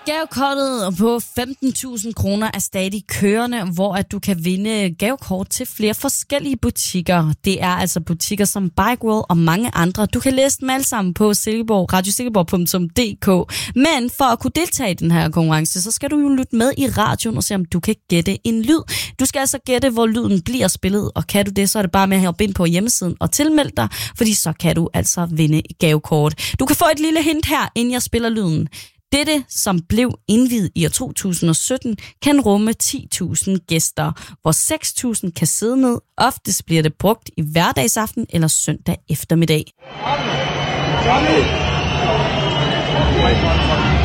Gavekortet på 15.000 kroner er stadig kørende, hvor at du kan vinde gavekort til flere forskellige butikker. Det er altså butikker som Bike World og mange andre. Du kan læse dem alle sammen på radiosilkeborg.dk. Men for at kunne deltage i den her konkurrence, så skal du jo lytte med i radioen og se, om du kan gætte en lyd. Du skal altså gætte, hvor lyden bliver spillet, og kan du det, så er det bare med at hoppe ind på hjemmesiden og tilmelde dig, fordi så kan du altså vinde gavekort. Du kan få et lille hint her, inden jeg spiller lyden. Dette, som blev indviet i år 2017, kan rumme 10.000 gæster, hvor 6.000 kan sidde ned. Oftest bliver det brugt i hverdagsaften eller søndag eftermiddag.